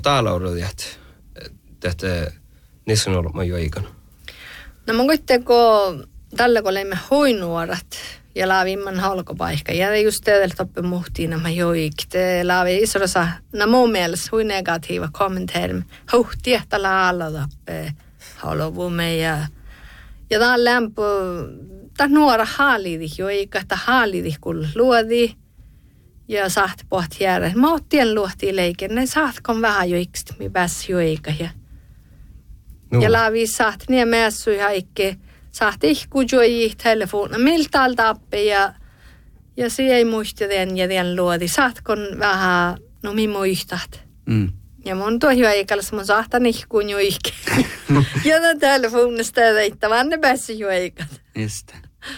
Täällä on röjät, että niissä on ollut jo ikana. No mun kuitenko tällä kun olemme hoinuorat ja laavimman halkopaikka. Ja just teille toppe muhtiin nämä joikte laavi isossa. No mun mielestä hui negatiiva kommenteeri. Huhtia tällä alla toppe halvumme ja tää on lämpö. Tää nuora haalidi joika, tää haalidi kun luodi. Ja saat pohti jäädä. Mä ottien luohtiin leikin. Ne saatkon vähän joiksta, mi pääs joika. Ja laavi saat niin mässui haikki. Saat ihkujuji telefona. Miltä alta appi ja se ei muista den luodi. Saatkon vähän, no mi muistat. Ja mun tuo joikalla, mun saatan ihkuun joikki. Ja tämän telefonista teitä, vaan ne pääsi joikat. Just.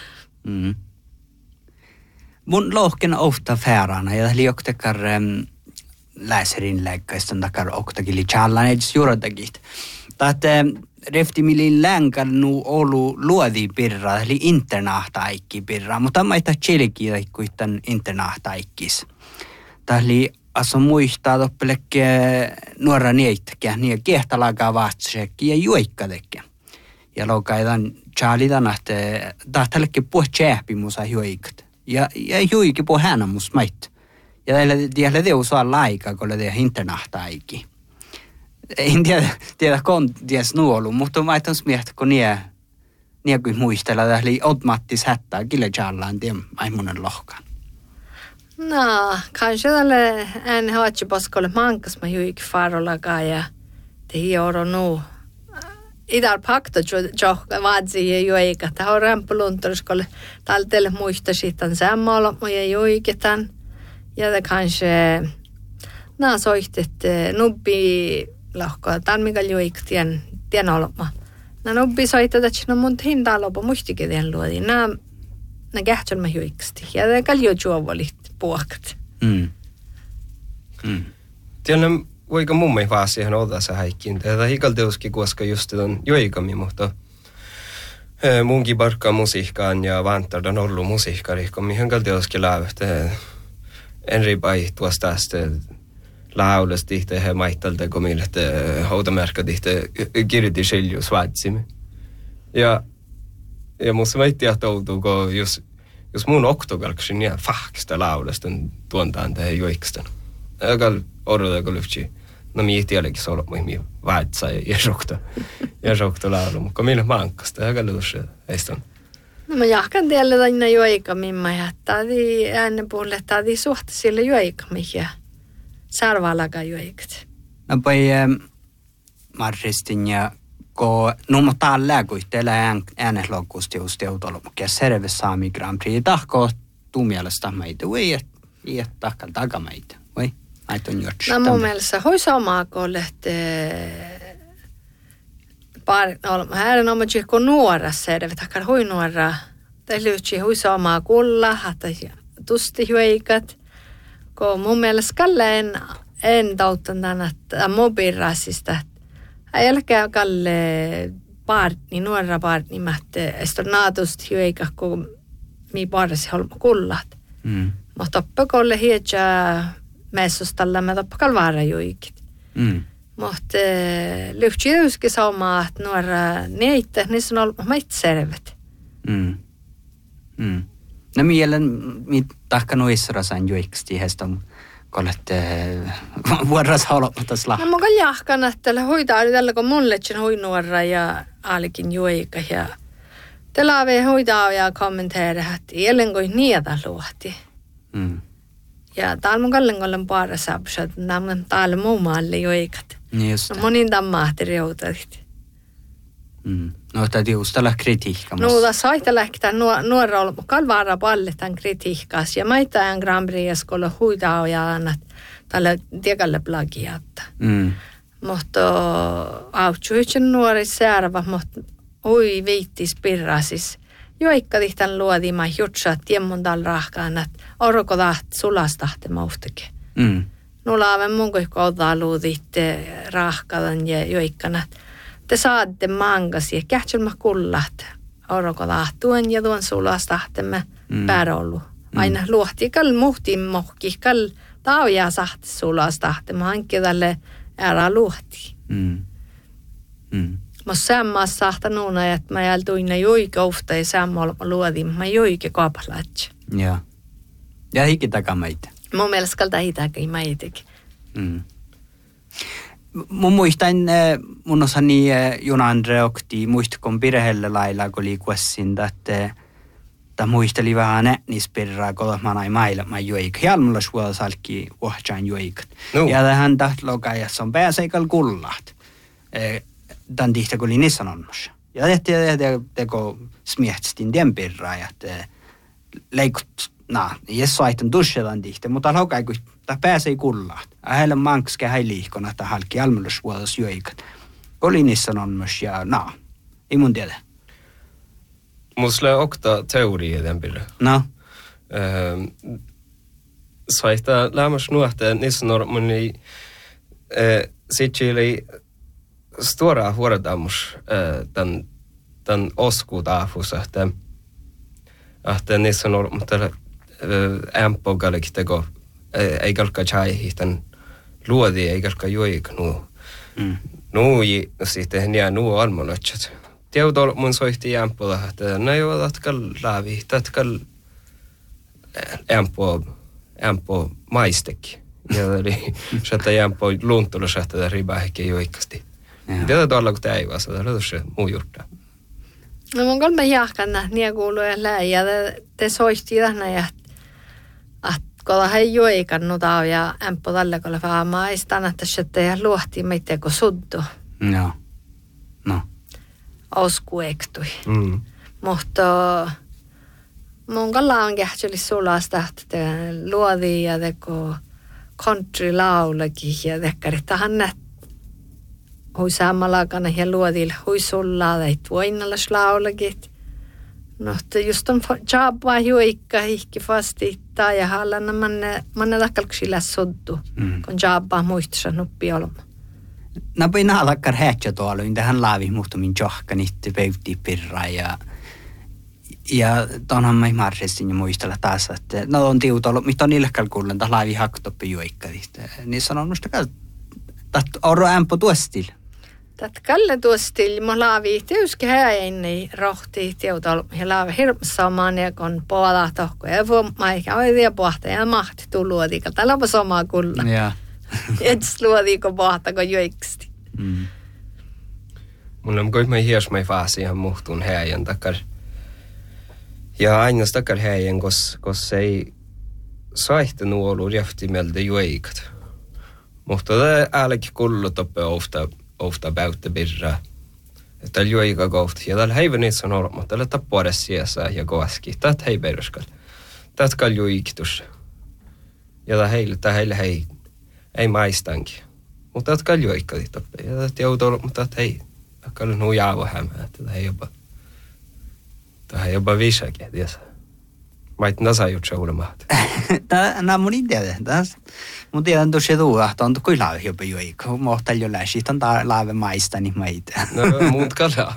Mun lohken ofta färana ja lioktekar läserinläikkaista takar oktakili challenge juuradagit. Tätä reftimilin länkar nu olu luodi pirra eli internahtaikki pirra, mutta mä itä chilikiä kuitan internahtaikkis. Täli aso muistaa toppelekke nuora niittäkään niin kehtalagaa vaatsekki ja juikkadekke. Ja lokaidan chalidan että tahtallekke puh chääpimusa juikat. Ja juikin på hänä mus mait. Ja tiedä deus on laika, kun le internahtaikki. En tiedä kon ties nuolu, mutta mä etan smiehtä, kun nie kuin muistella, eli odmattis hättää, kille jallaan tien aimunen lohkaan. No, kanske tälle en haatsi poskolle mankas mä juikin farollakaan ja te hioro nuu. Idar pakto johka vaatsi ja juika. Tämä on rämpöluntoriskolle. Täällä teille muista sitten samalla, ja juiketan. Ja te kanske nää soihtet nubbi lohkoa. Tämä on mikä juik tien olema. Nää nubbi soihtet, että no mun hintaa lopu muistikin tien luodi. Nää kähtsön mä juiksti. Ja te kalju juovolit puokat. Tiedän, voiko mummi vaan siihen odassa häikkiin. Tätä hikalteuskin, koska just on joikami, mutta munkin parkkaa musiikkaan ja vantar on ollut musiikkari, kun mihin kalteuskin lähtee. Enri pai tuosta tästä laulesta tihteen maittalta, kun meille hautamerkka tihteen kirjoitin silju svatsimme. Ja musta väitti, että outuu, kun jos mun oktokalksin ja fahkista laulesta tuontaan tähän joikstan. Ökal orroda lyftsi. No mi tielläkin olla muihin vaatsa ja sokta laulu, mutta meillä mankkasta ökal lyftsi eiston. No mä jahkan tiellä aina joikamiin, mä jättädi ennen puolelle, että suhta sille joikamiin ja sarvalaga joikat. No pai Marristin ja ko numma täällä kuitenkin ääneslokusti just teutolomukia serve Sami Grand Prix tahko tuu mielestä meitä voi ja tahkal tagameitä voi näitä on jots. No mun mielestä hoi samaa kollet här on man ju ko nuora serve tahkal hoi nuora tai lyhtsi hoi samaa kulla hatta tusti joikat ko mun mielestä kalleen en tauttan tänä mobiirasista. Älkää kalle partni, nuora partni, mätte estornaatust hyöikä, kun mi parasi holma kullat. Mutta toppakolle hietsä messustalla, mä toppakal vaarajuikit. Mutta lyhtsi saumaa, että nuora neitä, niissä on ollut meitä servet. No mielen, mi tahka nuissarasan juiksti heistä kolette vuoras holomatas lah. No mä jahkan, että hoitaa tällä kun mun letsin hoinuora ja aalikin juika ja tällä vei hoitaa ja kommenteera, että jälleen kuin niitä luohti. Ja täällä mun kallenkollen paara saapsa, että nämä täällä muun maalle juikat. No monin tämän mahteri joutarit. No täytyy just tällä kritiikka. No tässä aita lähtää nuora olla kalvaara palle tämän kritiikkaas. Ja maita en Grand Prix-skolla huidaa ja annat tällä tiekalle plagiatta. Mutta autsuitsen nuori säärävä, mutta oi viittis pirrasis. Joikka tihtan luodima jutsa tiemmun tal rahkaan, että orko taht sulastahte maustake. Nulaaven mun kohtaa luudit rahkadan ja joikkanat. Te saatte mangas ja kähtsälmä kullat. Orko tuon ja tuon sulastahtemme päärollu. Aina luohti kall muhtiin mohki kall taujaa sahti sulastahtemme. Hankki tälle ära luotiin. Mä sammaa sahta nuuna, että mä jältuin joike ofta ja samalla luodin, mä joike kaapalaatsi. Joo. Ja hiki takameitä. Mun mielestä kalta hitäkin meitikin. Mun muistain, mun osani Jon-Andre okti, muistikon pirhelle lailla, kun liikuessin, että muisteli vähän näknispirraa, kun mä näin mailla, mä joik. Hjalmulla suola salkki uohtsaan joikat. No. Ja tähän tahtlokaa, ja se on pääseikal kullaat. Tän tihtä, kun oli niissä onnossa. Ja teko smiehtstin den pirraa, ja leikut, jes soitan dussetan tihtä, mutta lokai, kun tämä pääsee kullaat. Heillä mankske hei liikona, että halki hjalmulla suola joikat. Oli niissä onnossa, ja ei mun tiedä. Mulla on okta teoria den pirra. No. Saita lämmäs nuohteen niissä normani sitsili stora huoradammus tämän oskuutaafus, että niissä normani ämpogallekin teko ei kalka chai tämän luodi ei kalka joik nuui sitten ja nuu almonotset. Teodol mun soihti jämpola, että ne ei ole tatkal laavi, tatkal ämpo maistekki. Ja eli sätä jämpo luuntulla sätä ribahekki joikasti. Tätä tuolla kun tämä ei vasta, tämä on se muu juttu. No mun kolme jahkanna, niin kuuluja läi, ja te soihti tähnä, että kun hän joikannut ja ämpo tällä kun vähän maistaan, että se luohti meitä kun suddu. No. Oskuektui. Mutta mun kalla on kähtseli sulasta, että luodi ja teko country laulakin ja tekkari tahanne hui samalakana ja luodilla hui sullaa tai tuoinnalas laulakit. No, just on jabba juikka hihki fastittaa ja hallana manne takkalksilla soddu, kun jabba muistaa nuppi olema. Napoin alakkar hätsä tuolla, niin tähän laavi muhtumin johka niitä pöytiin pirraa ja tuonhan mä marressin ja muistella taas, että no on tiutolla, mitä on ilkkäl kuulen, että laavi hakkutoppi juikka. Niin sanon musta, että oro ämpö tuostil. Tätä kalle tuostil, mä laavi tiuski häjäinni rohti tiutolla ja laavi hirmassa omaan ja kun puolaa tohko ja mä eikä oidia pohta ja mahti tuluotika. Täällä on samaa kulla. Joo. Ets luodiko pahtako joiksti. Mun on kuin mä hias mä faasi ihan muhtuun häijän takar. Ja aina takar häijän, kos ei saihtanut ollut jähtimeltä joikat. Mutta tämä älläkin kullu toppe ofta päyttä birraa. Että joika kohta. Ja täällä heivä niissä on ollut, mutta täällä tappuada sijassa ja kovaski. Tätä hei peruskal. Tätä kal joiktus. Ja tää heille hei. Ei maistankin. Mutta tätä kalju ikkadi toppe. Ja tätä joutuu, mutta tätä ei. Tätä kalju nuu jaavo hämää. Tätä ei jopa viisakin, tiesä. Mä et nasa jutsa uudemaat. Tämä on mun idea. Mun tiedän tuossa tuua, että on kuin laavi jopa joikko. Mohtal jo läsi, on laavi maistani maita. No muut kalaa.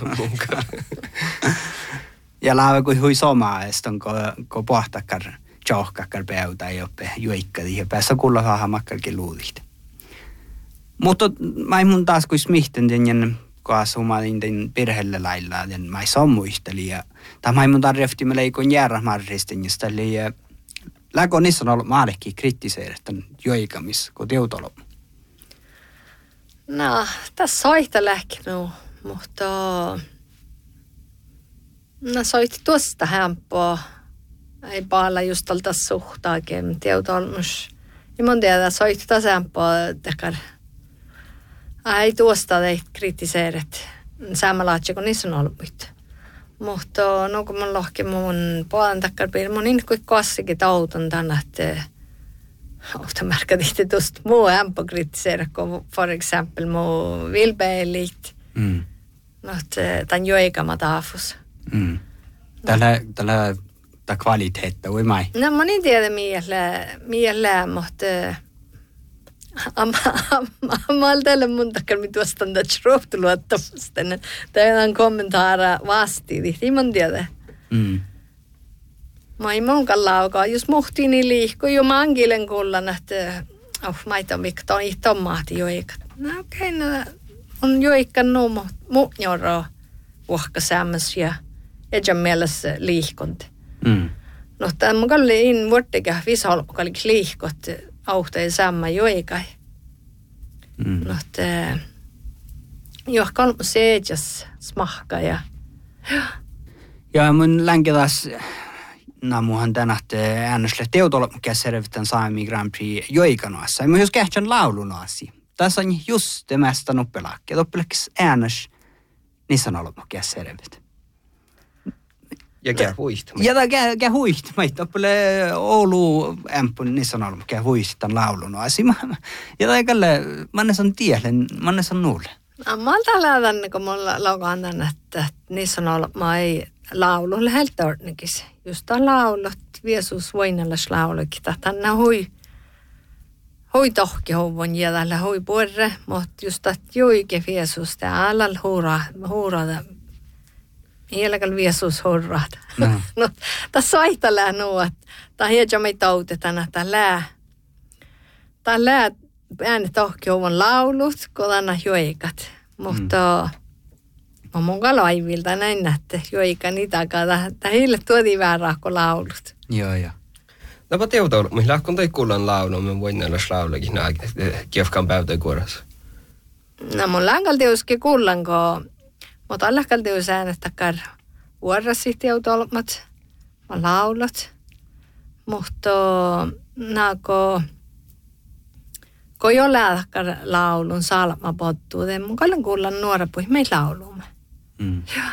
Ja laavi kuin hui somaa, kun pohtakkar. Johkakkar päytä joppe juikkadi ja päässä kulla saa makkalkin luudit. Mutta mä mun taas kuin smihten den kaasumaan den perhelle lailla den mä som muisteli ja tämä mun tarjefti me leikon järrämarristen josta eli läkö niissä on ollut maallekin kritiseerettä joikamis kun teutolo. No, tässä soita lähkinu, mutta soitti tuosta hämpää. Ei paalla just olta suhtaakin. Teutolmus. Ja mun tiedä, soitti tasampaa tekar. Ei tuosta teit kritiseeret. Saamalaatsi, kun niissä on ollut muita. Mutta no kun mun lohki mun puolen takkar piirre, mun niin kuin kassikin tauton tänne, että ofta märkätitte tuosta muu ämpö kritiseeret, kun for example muu vilpeilit. No, tämän joikama taafus. Tällä kvalitetta, voi mai? No, mä en tiedä mielellä, mutta mä olen tällä mun takia, mitä tuosta ruohtuluottamusta. Tämä on kommentaara vastiin, ei mä tiedä. Mä ei munkaan laukaa, jos muhtiin niin liikkuu jo mankilen kullan, että mä ei ole mikään tomaati joikat. No okei, no on joikkaan muu njoro vuokka säämässä ja edän mielessä liihkonti. No tämän mun kalli in vuortega visaholpukalik liihkot auhteen säämä joikai. No te johka on seedjas smahka ja mun länkeläs namuhan tänäht äänösle teutolopkäservitän Saami Grand Prix joikanoassa. Ja myös kähtsän laulunaasi. Tässä on just temästä noppelaakki. Toppeleks äänös niissä on olopkäservit. Ja käy huihtamaan. Ja käy huihtamaan. Toppele Oulu ämpun niissä on olopkäservit huihtan laulunaasi. Ja taikalle mannes on tielen, mannes on nuulle. No, mä oon täällä tänne, kun mulla laukaan tänne, että niissä on ollut, mä ei laulu läheltä ornikis. Just on laulut, Jeesus voinallas laulukin. Tänne hui tohki houvon ja tällä hui puolre, mutta just että joike Jeesus, tämä alal huurata. Mieläkäl Jeesus huuraat. No, tässä vaihtelää nuo, että tämä hiedja me tautetaan, että tää äänet tohki houvon laulut, kun tänne joikat. Mutta mä mun kalaivilta näin, että joika niitäkaan. Tämä heille tuotiin väärää kuin laulut. Joo. No pa teutolop, mihin lahkon toi kullan laulu, mä voin näillä laulakin nää kiefkan päytöi kuorassa. No mun länkal teuskin kullan, kun mutta länkal teus äänettäkään vuorasi teutolopmat, mä laulut. Mutta naako kun jo lähdäkään laulun salma pottuu, mun kallan kullan nuora puhui meitä laulumme. Joo.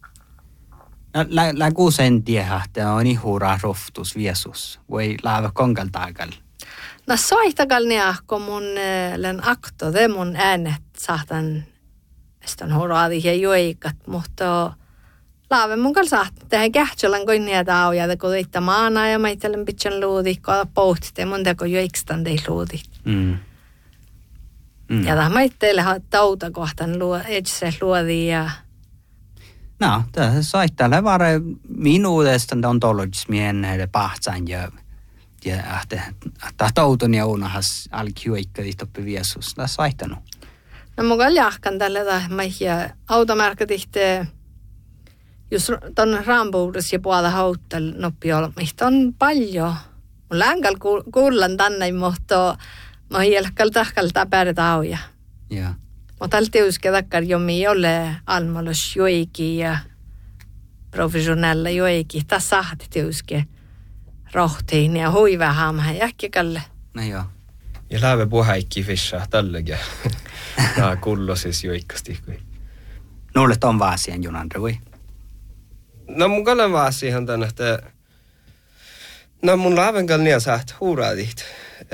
Läku sen tiedä, että on ihura roftus Jeesus. Voi laava konkaltaakal. No soihtakal niahko mun akto, te mun äänet saatan, että on horaadi ja joikat, mutta laave mun kal saatan. Tähän kähtsälän kuin niitä aujaa, kun teitta maana ja meitellen pitsen luutit, kun ala pohtit, ja mun teko joikstan tei luutit. Ja tämä meitteille tauta kohtaan itse luodi ja no, tässä soittaa vare minuudesta on tollogismien pahtsan ja tautun ja unahas alkiuikkadi toppi Jeesus. Tässä soittanut. No mun kaljahkan tällä ja automarkatihte jos ton rampuudessa ja puolta hauttel noppi olmista on paljon. Mun länkal kuullan tänne, mutta mä hielkal tahkalta pärjätä auja. Joo. Mutta täällä tiuske takkar jo mi ole almalus joiki ja professionella joiki. Tässä sahti tiuske rohtiin ja huivaa haamahan jäkkikalle. No joo. Ja läve puheikki fissaa tälläkin. Tää kullo siis joikkasti. Nulle on vaasien junandre voi? No mun kallan vaasihan tänne, että no mun laaven kallia saat huuraadit.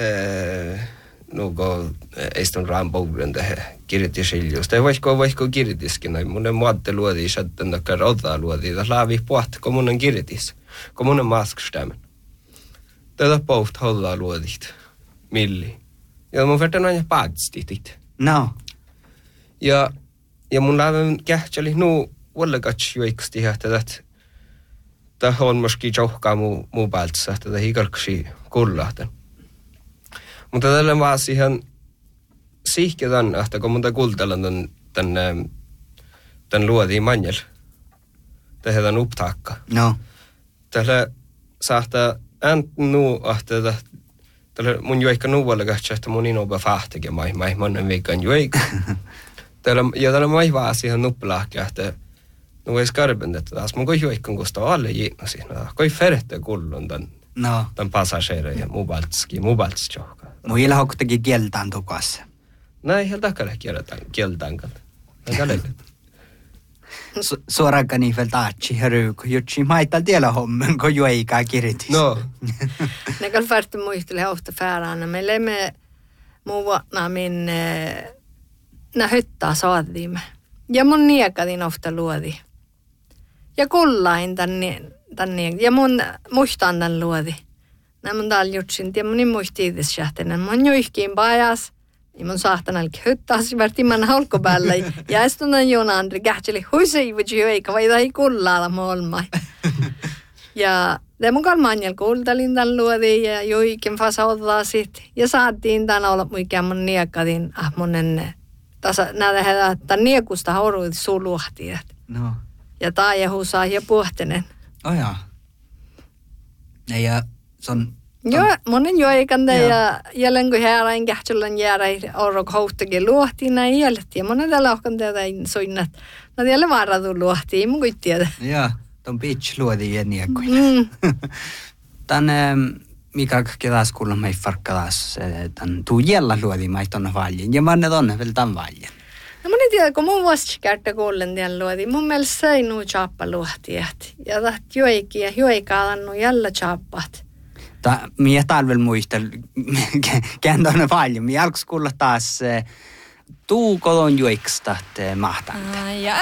Nuko eistun rampuuden tähän kirjoitusilius. Tai voiko kirjoituskin näin. Mun muotte luodi, sätten takkar ottaa luodi. Tässä laavi puhta, kun mun on kirjoitus. Kun mun on maskstämmen. Tätä pohт hollaa luodit. Milli. Ja mun verran aina päätstit. No. Ja mun laaven kähtseli nuu ollegats joikasti, että tämä on myöskin johkaa muu päältässä, että tämä hikalksi kullahten. Mutta tällä vaan siihen sihketän, että kun mun kultellaan tän luotiin manjel. Tehdään upptaakka. No. Tällä saattaa nuu, että tällä mun joikka nuuvallegatsi, että mun inobä fahtikin mai monen viikon joikka. Ja tällä mai vaan siihen nuppelahkia, että no vois karbendetta taas. Mun koi joikkan kustaa alle jiinna siinä. Koi ferette kullon tän passageere ja mubaltski johkaa. Mun ilha kuitenkin kieltään tukassa. Näin ihan takkalle kieltään kalta. Suoraan nivel taatsi herry, kun jutsi maittaa tiellä hommen, kun joikaa kirjoitis. No. Ne kan färti muistele ofta färana. Me lemme muu vuonna minne nä hyttää saadimme. Ja mun niekadin ofta luodi. Ja kullain tänne. Ja mun muistan tän luodi. Nää mun täällä jutsin. Ja mun muistiitis jähtenen. Mun joihkiin pajas. Ja mun saahtan alki hyttäasi värtimän halkopäällä. Ja estunan Jonandri kähtseli huiseivuji joika vai tai kullaalla molmai. Ja det mun kalmanjal kuultelin tän luodi ja joikin fasa ottaa sit. Ja saatiin tän olla muikään mun niekadin monen nähdään, että niekusta horuit suluhtiet. No. Ja taajahuusaa ja puhtinen. Jaa. Ja se on... Joo, monen joikande ja jälleen kun häärän kähtsylän jäädä orrok houttakin luohtiin näin jäljet. Ja monen tällä ohkan tehdä soinnat. No tiedä varatu luohtiin, mun kuin tiedä. Joo, ton bitch luotiin ja niekkuin. Tän mikä kedas kuulla mei farkkadas tän tuu jällä luotiin mai tonne valjen. Ja manne tonne vielä tämän valjen. No mun ei tiedä, kun mun vuosikäärtä kuulen tiedän luotiin. Mun mielestä se ei nuu chaappa luohtiet. Ja taht joikin ja joikaa annu jällä chaappat. Minä talvella muistan, käyn tuonne paljon. Minä alkuisi kuulla taas tuu kodon juokstat mahtaa.